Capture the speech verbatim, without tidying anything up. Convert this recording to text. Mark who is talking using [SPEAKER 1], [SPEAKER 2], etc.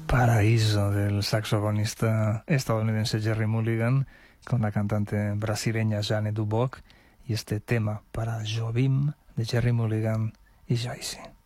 [SPEAKER 1] Paraíso del saxofonista estadounidense Gerry Mulligan con la cantante brasileña Jane Duboc y este tema para Jobim de Gerry Mulligan y Joyce.